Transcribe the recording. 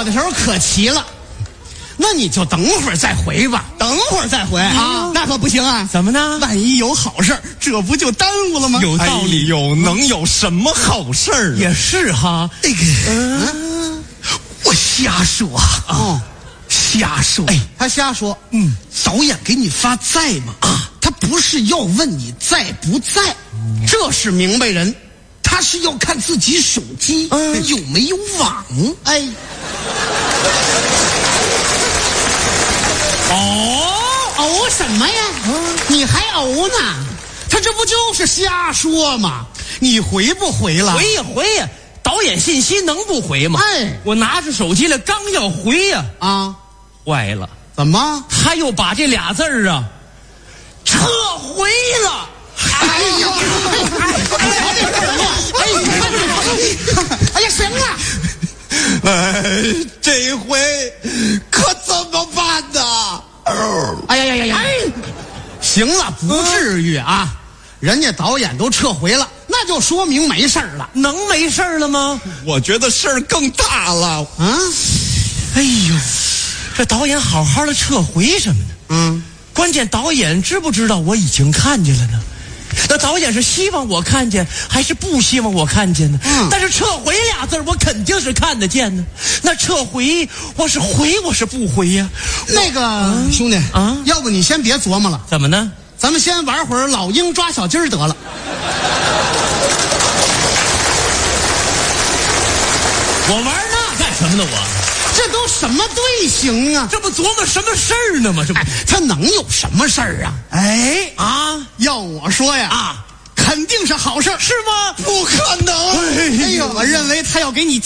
的时候可齐了，那你就等会儿再回吧。 等会儿再回啊， 那可不行啊！ 怎么呢？ 万一有好事儿，这不就耽误了吗？ 有道理， 能有什么好事儿？ 也是哈。 那个，我瞎说啊，瞎说。 哎，他瞎说。导演给你发在吗？啊，他不是要问你在不在，这是明白人，他是要看自己手机有没有网。哎， 哦什么呀？你还哦呢？ 他这不就是瞎说吗？你回不回了？ 回呀回呀！导演信息能不回吗？ 哎， 我拿着手机了，刚要回呀，坏了！ 怎么？ 他又把这俩字儿啊撤回了。 哎呀！哎呀，行了！ 哎，这回可怎么办呢？ 哎呀！行了，不至于啊！人家导演都撤回了，那就说明没事了。 能没事了吗？ 我觉得事儿更大了。 哎呦，这导演好好的撤回什么呢？关键导演知不知道我已经看见了呢？那导演是希望我看见，还是不希望我看见呢？但是撤回俩字我肯定是看得见呢。那撤回，我是回，我是不回呀？ 那个兄弟啊，要不你先别琢磨了。 怎么呢？ 咱们先玩会儿老鹰抓小鸡儿得了。 我玩那干什么呢？ 这都什么队形啊？ 这不琢磨什么事儿呢吗？这不， 他能有什么事儿啊？哎啊， 要我说呀，肯定是好事儿， 是吗？ 不可能！ 哎呦，我认为他要给你